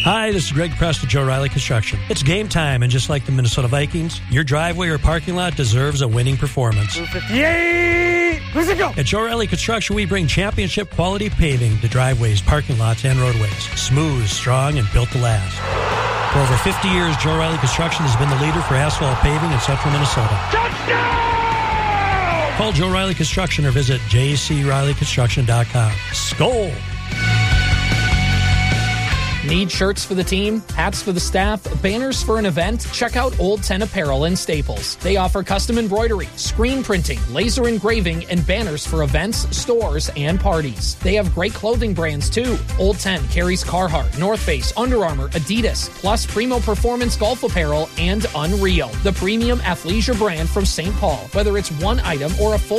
Hi, this is Greg Prest of Joe Riley Construction. It's game time, and just like the Minnesota Vikings, your driveway or parking lot deserves a winning performance. 58! Where's it go? At Joe Riley Construction, we bring championship quality paving to driveways, parking lots, and roadways. Smooth, strong, and built to last. For over 50 years, Joe Riley Construction has been the leader for asphalt paving in central Minnesota. Touchdown! Call Joe Riley Construction or visit jcrileyconstruction.com. Skol! Need shirts for the team, hats for the staff, banners for an event? Check out Old 10 Apparel in Staples. They offer custom embroidery, screen printing, laser engraving, and banners for events, stores, and parties. They have great clothing brands too. Old 10 carries Carhartt, North Face, Under Armour, Adidas, plus Primo Performance Golf Apparel and Unreal, the premium athleisure brand from St. Paul. Whether it's one item or a full